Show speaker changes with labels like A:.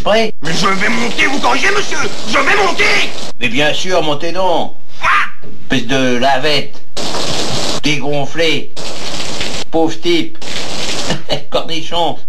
A: exprès?
B: Mais je vais monter, vous corrigez, monsieur! Je vais monter!
A: Mais bien sûr, montez donc. Espèce de lavette. Dégonflé. Pauvre type. Cornichon.